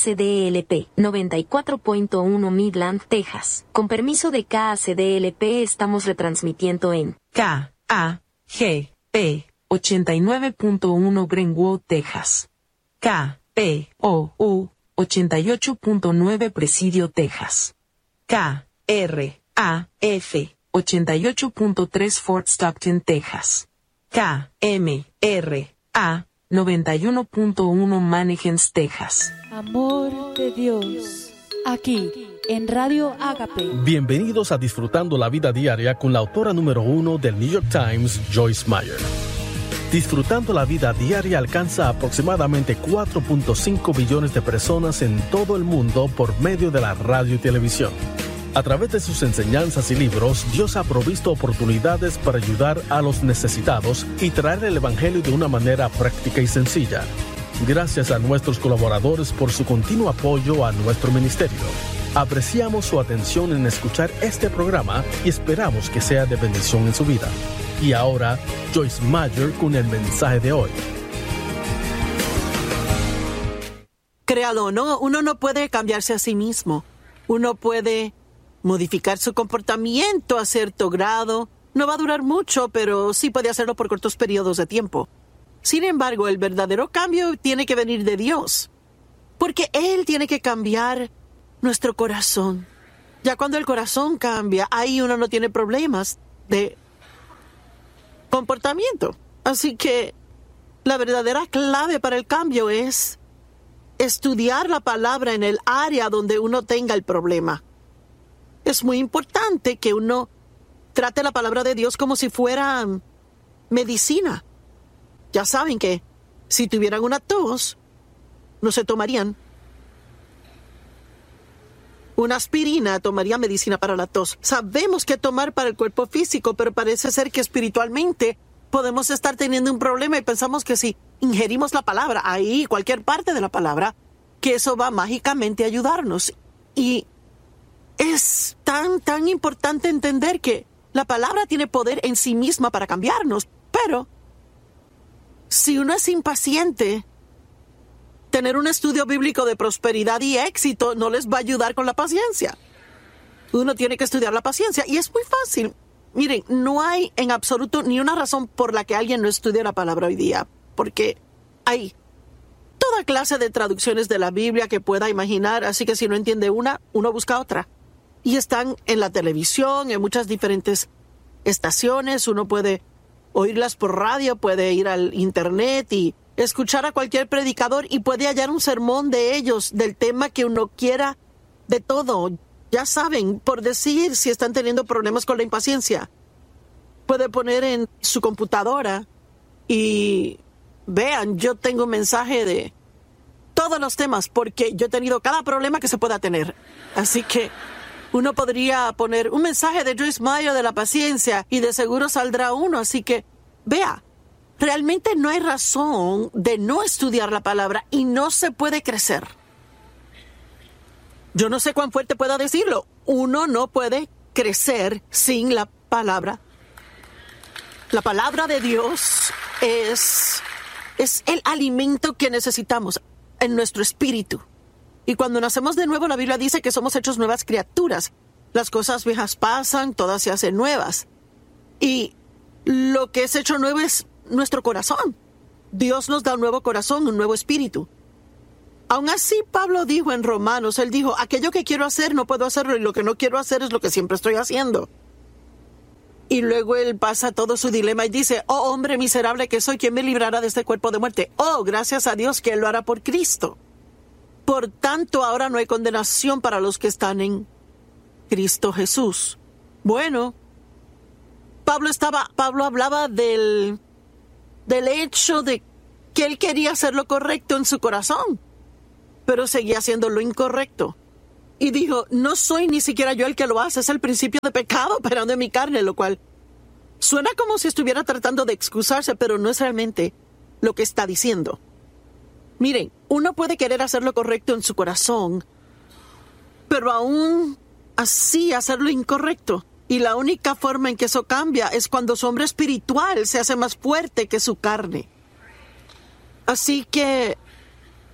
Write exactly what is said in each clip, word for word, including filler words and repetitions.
C D L P, noventa y cuatro punto uno Midland, Texas. Con permiso de K A C D L P estamos retransmitiendo en K A G P ochenta y nueve punto uno Greenwood, Texas. K P O U ochenta y ocho punto nueve Presidio, Texas. K R A F ochenta y ocho punto tres Fort Stockton, Texas. K M R A noventa y uno punto uno Mannequins, Texas. Amor de Dios, aquí en Radio Ágape. Bienvenidos a Disfrutando la Vida Diaria con la autora número uno del New York Times, Joyce Meyer. Disfrutando la Vida Diaria alcanza aproximadamente cuatro punto cinco billones de personas en todo el mundo por medio de la radio y televisión. A través de sus enseñanzas y libros, Dios ha provisto oportunidades para ayudar a los necesitados y traer el Evangelio de una manera práctica y sencilla. Gracias a nuestros colaboradores por su continuo apoyo a nuestro ministerio. Apreciamos su atención en escuchar este programa y esperamos que sea de bendición en su vida. Y ahora, Joyce Meyer con el mensaje de hoy. Créalo, ¿no? Uno no puede cambiarse a sí mismo. Uno puede modificar su comportamiento a cierto grado. No va a durar mucho, pero sí puede hacerlo por cortos periodos de tiempo. Sin embargo, el verdadero cambio tiene que venir de Dios, porque Él tiene que cambiar nuestro corazón. Ya cuando el corazón cambia, ahí uno no tiene problemas de comportamiento. Así que la verdadera clave para el cambio es estudiar la palabra en el área donde uno tenga el problema. Es muy importante que uno trate la palabra de Dios como si fuera medicina. Ya saben que si tuvieran una tos, no se tomarían una aspirina, tomarían medicina para la tos. Sabemos qué tomar para el cuerpo físico, pero parece ser que espiritualmente podemos estar teniendo un problema y pensamos que si ingerimos la palabra, ahí, cualquier parte de la palabra, que eso va mágicamente a ayudarnos. Y es tan, tan importante entender que la palabra tiene poder en sí misma para cambiarnos, pero si uno es impaciente, tener un estudio bíblico de prosperidad y éxito no les va a ayudar con la paciencia. Uno tiene que estudiar la paciencia y es muy fácil. Miren, no hay en absoluto ni una razón por la que alguien no estudie la palabra hoy día, porque hay toda clase de traducciones de la Biblia que pueda imaginar, así que si no entiende una, uno busca otra. Y están en la televisión, en muchas diferentes estaciones. Uno puede oírlas por radio, puede ir al internet y escuchar a cualquier predicador y puede hallar un sermón de ellos, del tema que uno quiera, de todo. Ya saben, por decir, si están teniendo problemas con la impaciencia, puede poner en su computadora y vean, yo tengo un mensaje de todos los temas porque yo he tenido cada problema que se pueda tener. Así que uno podría poner un mensaje de Joyce Meyer de la paciencia y de seguro saldrá uno. Así que, vea, realmente no hay razón de no estudiar la palabra y no se puede crecer. Yo no sé cuán fuerte pueda decirlo. Uno no puede crecer sin la palabra. La palabra de Dios es, es el alimento que necesitamos en nuestro espíritu. Y cuando nacemos de nuevo, la Biblia dice que somos hechos nuevas criaturas. Las cosas viejas pasan, todas se hacen nuevas. Y lo que es hecho nuevo es nuestro corazón. Dios nos da un nuevo corazón, un nuevo espíritu. Aún así, Pablo dijo en Romanos, él dijo, aquello que quiero hacer no puedo hacerlo y lo que no quiero hacer es lo que siempre estoy haciendo. Y luego él pasa todo su dilema y dice, oh hombre miserable que soy, ¿quién me librará de este cuerpo de muerte? Oh, gracias a Dios que él lo hará por Cristo. Por tanto, ahora no hay condenación para los que están en Cristo Jesús. Bueno, Pablo estaba, Pablo hablaba del, del hecho de que él quería hacer lo correcto en su corazón, pero seguía haciendo lo incorrecto. Y dijo, no soy ni siquiera yo el que lo hace, es el principio de pecado operando en mi carne, lo cual suena como si estuviera tratando de excusarse, pero no es realmente lo que está diciendo. Miren, uno puede querer hacer lo correcto en su corazón, pero aún así hacer lo incorrecto. Y la única forma en que eso cambia es cuando su hombre espiritual se hace más fuerte que su carne. Así que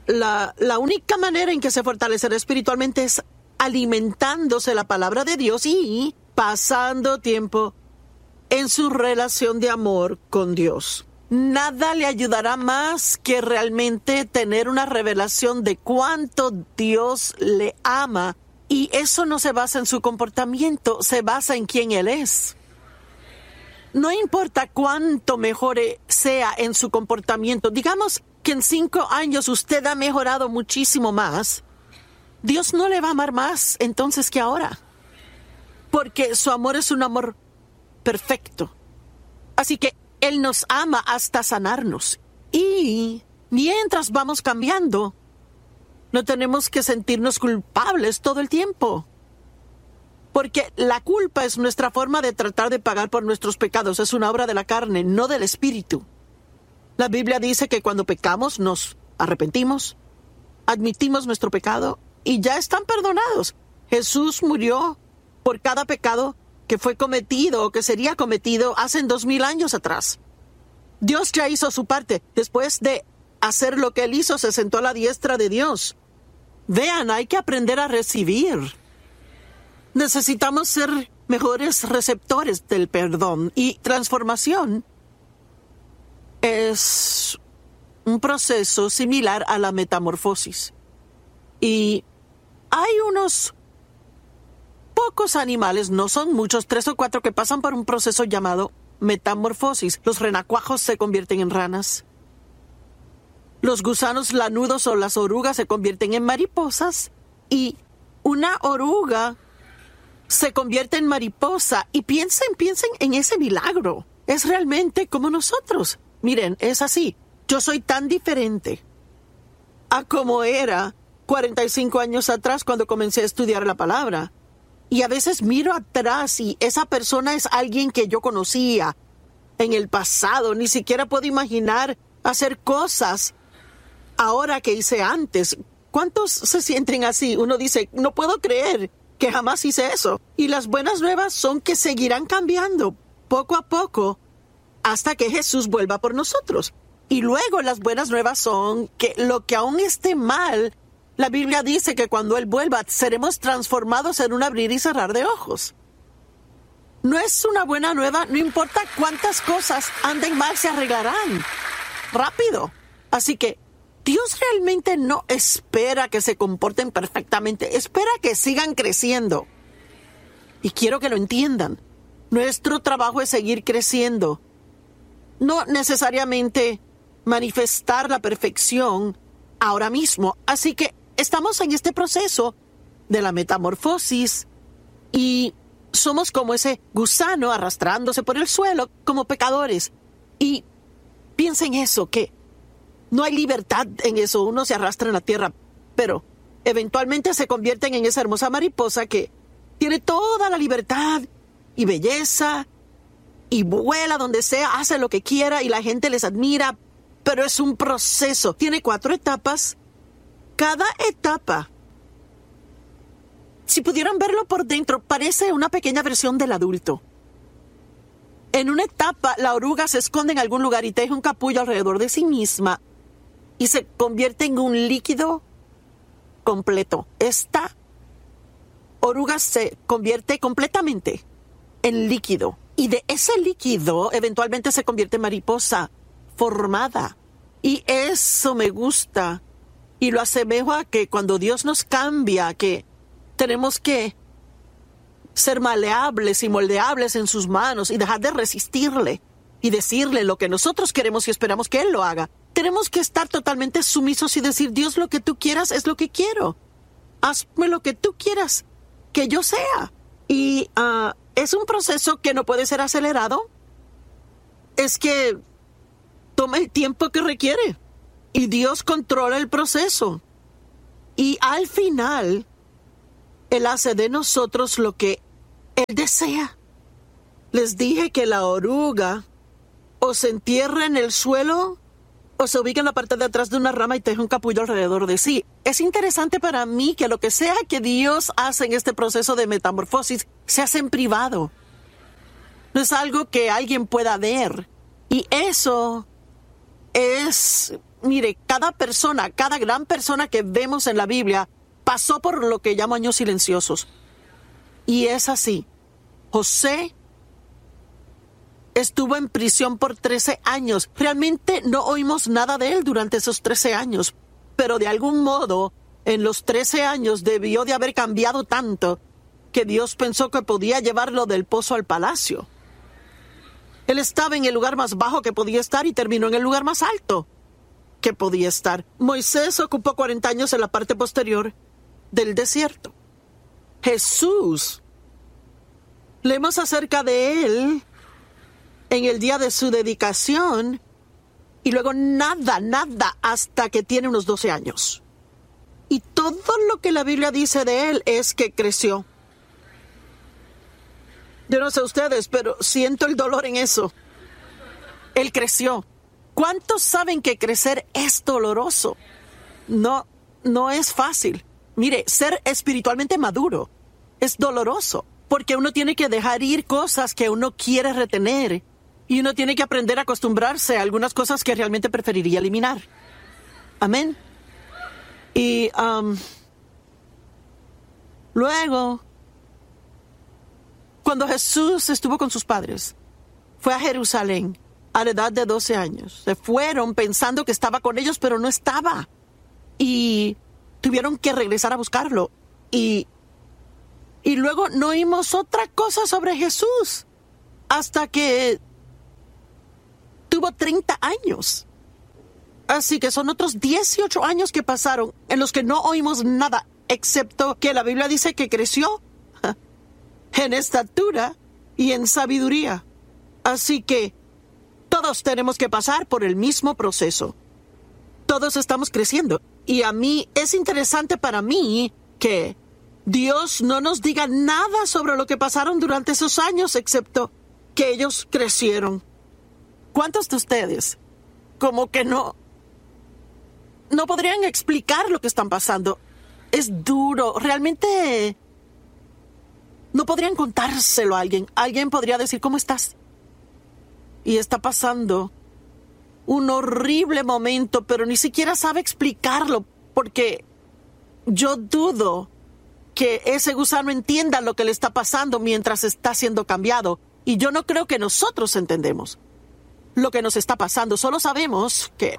la, la única manera en que se fortalecerá espiritualmente es alimentándose la palabra de Dios y pasando tiempo en su relación de amor con Dios. Nada le ayudará más que realmente tener una revelación de cuánto Dios le ama, y eso no se basa en su comportamiento, se basa en quién Él es. No importa cuánto mejor sea en su comportamiento, digamos que en cinco años usted ha mejorado muchísimo más, Dios no le va a amar más entonces que ahora, porque su amor es un amor perfecto. Así que Él nos ama hasta sanarnos. Y mientras vamos cambiando, no tenemos que sentirnos culpables todo el tiempo. Porque la culpa es nuestra forma de tratar de pagar por nuestros pecados. Es una obra de la carne, no del espíritu. La Biblia dice que cuando pecamos nos arrepentimos, admitimos nuestro pecado y ya están perdonados. Jesús murió por cada pecado que fue cometido o que sería cometido hace dos mil años atrás. Dios ya hizo su parte. Después de hacer lo que Él hizo, se sentó a la diestra de Dios. Vean, hay que aprender a recibir. Necesitamos ser mejores receptores del perdón, y transformación es un proceso similar a la metamorfosis. Y hay unos pocos animales, no son muchos, tres o cuatro, que pasan por un proceso llamado metamorfosis. Los renacuajos se convierten en ranas. Los gusanos lanudos o las orugas se convierten en mariposas. Y una oruga se convierte en mariposa. Y piensen, piensen en ese milagro. Es realmente como nosotros. Miren, es así. Yo soy tan diferente a como era cuarenta y cinco años atrás cuando comencé a estudiar la palabra. Y a veces miro atrás y esa persona es alguien que yo conocía en el pasado. Ni siquiera puedo imaginar hacer cosas ahora que hice antes. ¿Cuántos se sienten así? Uno dice, no puedo creer que jamás hice eso. Y las buenas nuevas son que seguirán cambiando poco a poco hasta que Jesús vuelva por nosotros. Y luego las buenas nuevas son que lo que aún esté mal, la Biblia dice que cuando Él vuelva seremos transformados en un abrir y cerrar de ojos. No es una buena nueva, no importa cuántas cosas anden mal, se arreglarán rápido. Así que Dios realmente no espera que se comporten perfectamente, espera que sigan creciendo. Y quiero que lo entiendan. Nuestro trabajo es seguir creciendo. No necesariamente manifestar la perfección ahora mismo. Así que estamos en este proceso de la metamorfosis y somos como ese gusano arrastrándose por el suelo como pecadores. Y piensen eso, que no hay libertad en eso. Uno se arrastra en la tierra, pero eventualmente se convierten en esa hermosa mariposa que tiene toda la libertad y belleza y vuela donde sea, hace lo que quiera y la gente les admira. Pero es un proceso. Tiene cuatro etapas. Cada etapa, si pudieran verlo por dentro, parece una pequeña versión del adulto. En una etapa, la oruga se esconde en algún lugar y teje un capullo alrededor de sí misma y se convierte en un líquido completo. Esta oruga se convierte completamente en líquido. Y de ese líquido, eventualmente se convierte en mariposa formada. Y eso me gusta. Y lo asemejo a que cuando Dios nos cambia, que tenemos que ser maleables y moldeables en sus manos y dejar de resistirle y decirle lo que nosotros queremos y esperamos que Él lo haga. Tenemos que estar totalmente sumisos y decir, Dios, lo que tú quieras es lo que quiero. Hazme lo que tú quieras que yo sea. Y uh, es un proceso que no puede ser acelerado. Es que toma el tiempo que requiere. Y Dios controla el proceso. Y al final, Él hace de nosotros lo que Él desea. Les dije que la oruga o se entierra en el suelo o se ubica en la parte de atrás de una rama y teje un capullo alrededor de sí. Es interesante para mí que lo que sea que Dios hace en este proceso de metamorfosis se hace en privado. No es algo que alguien pueda ver. Y eso es mire, cada persona, cada gran persona que vemos en la Biblia pasó por lo que llamo años silenciosos. Y es así. José estuvo en prisión por trece años. Realmente no oímos nada de él durante esos trece años. Pero de algún modo, en los trece años debió de haber cambiado tanto que Dios pensó que podía llevarlo del pozo al palacio. Él estaba en el lugar más bajo que podía estar y terminó en el lugar más alto que podía estar. Moisés ocupó cuarenta años en la parte posterior del desierto. Jesús, leemos acerca de él en el día de su dedicación y luego nada, nada hasta que tiene unos doce años. Y todo lo que la Biblia dice de él es que creció. Yo no sé ustedes, pero siento el dolor en eso. Él creció. ¿Cuántos saben que crecer es doloroso? No, no es fácil. Mire, ser espiritualmente maduro es doloroso, porque uno tiene que dejar ir cosas que uno quiere retener y uno tiene que aprender a acostumbrarse a algunas cosas que realmente preferiría eliminar. Amén. Y um, luego, cuando Jesús estuvo con sus padres, fue a Jerusalén a la edad de doce años. Se fueron pensando que estaba con ellos, pero no estaba. Y tuvieron que regresar a buscarlo. Y, y luego no oímos otra cosa sobre Jesús hasta que tuvo treinta años. Así que son otros dieciocho años que pasaron en los que no oímos nada, excepto que la Biblia dice que creció en estatura y en sabiduría. Así que todos tenemos que pasar por el mismo proceso. Todos estamos creciendo. Y a mí es interesante para mí que Dios no nos diga nada sobre lo que pasaron durante esos años, excepto que ellos crecieron. ¿Cuántos de ustedes como que no no podrían explicar lo que están pasando? Es duro. Realmente no podrían contárselo a alguien. Alguien podría decir, ¿cómo estás? Y está pasando un horrible momento, pero ni siquiera sabe explicarlo, porque yo dudo que ese gusano entienda lo que le está pasando mientras está siendo cambiado. Y yo no creo que nosotros entendemos lo que nos está pasando. Solo sabemos que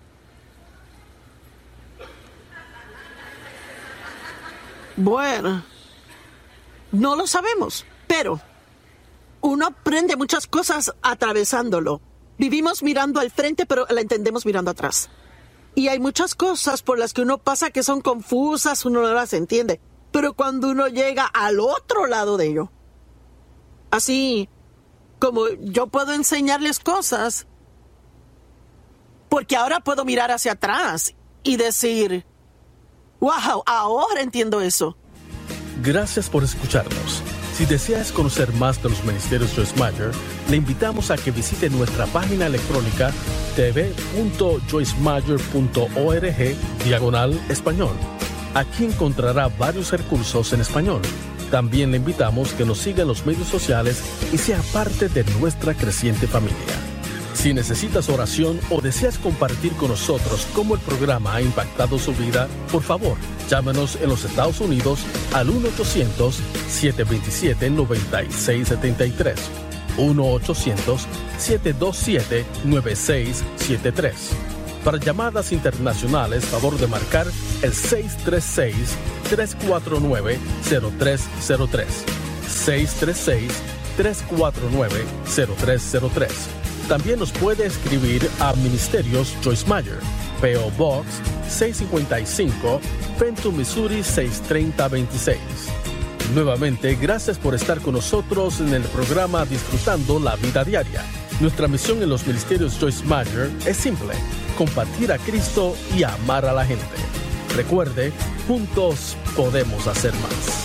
bueno, no lo sabemos, pero uno aprende muchas cosas atravesándolo. Vivimos mirando al frente, pero la entendemos mirando atrás. Y hay muchas cosas por las que uno pasa que son confusas, uno no las entiende. Pero cuando uno llega al otro lado de ello, así como yo puedo enseñarles cosas, porque ahora puedo mirar hacia atrás y decir, wow, ahora entiendo eso. Gracias por escucharnos. Si deseas conocer más de los ministerios Joyce Meyer, le invitamos a que visite nuestra página electrónica t v punto joyce meyer punto org diagonal español. Aquí encontrará varios recursos en español. También le invitamos que nos siga en los medios sociales y sea parte de nuestra creciente familia. Si necesitas oración o deseas compartir con nosotros cómo el programa ha impactado su vida, por favor, llámenos en los Estados Unidos al uno ochocientos, siete dos siete, nueve seis siete tres, uno ochocientos, siete dos siete, nueve seis siete tres. Para llamadas internacionales, favor de marcar el seis tres seis, tres cuatro nueve, cero tres cero tres, seis tres seis, tres cuatro nueve, cero tres cero tres. También nos puede escribir a Ministerios Joyce Meyer, P O Box seiscientos cincuenta y cinco, Fenton, Missouri seis tres cero dos seis. Nuevamente, gracias por estar con nosotros en el programa Disfrutando la Vida Diaria. Nuestra misión en los Ministerios Joyce Meyer es simple: compartir a Cristo y amar a la gente. Recuerde, juntos podemos hacer más.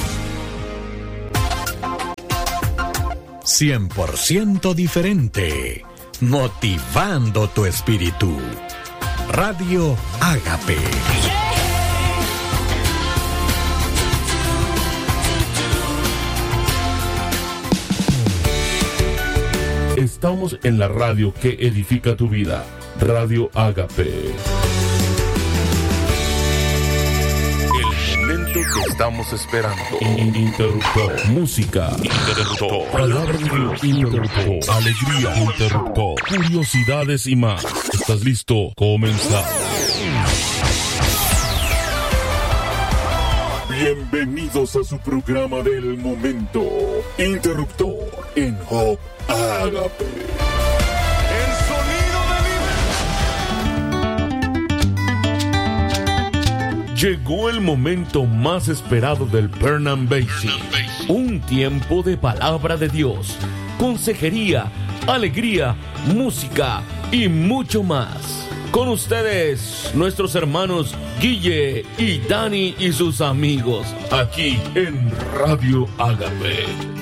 cien por ciento diferente, motivando tu espíritu. Radio Ágape. Estamos en la radio que edifica tu vida. Radio Ágape. El momento que estamos esperando. Interruptor. Música. Interruptor. Palabra de Dios. Interruptor. Alegría. Interruptor. Curiosidades y más. ¿Estás listo? Comenzamos. Bienvenidos a su programa del momento. Interruptor en Hope Ágape. Llegó el momento más esperado del Burnham Basin. Un tiempo de palabra de Dios, consejería, alegría, música y mucho más. Con ustedes, nuestros hermanos Guille y Dani y sus amigos, aquí en Radio Ágape.